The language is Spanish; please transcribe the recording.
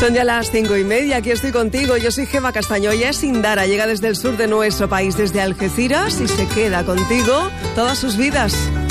Son ya las 5:30, aquí estoy contigo. Yo soy Gemma Castaño, ella es Sindara, llega desde el sur de nuestro país, desde Algeciras, y se queda contigo todas sus vidas.